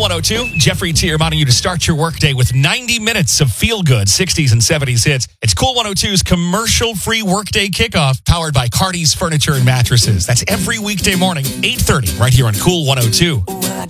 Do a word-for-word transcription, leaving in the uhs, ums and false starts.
one oh two, Jeffrey T. reminding you to start your workday with ninety minutes of feel-good sixties and seventies hits. It's Cool one oh two's commercial-free workday kickoff, powered by Cardi's Furniture and Mattresses. That's every weekday morning, eight thirty, right here on Cool one oh two.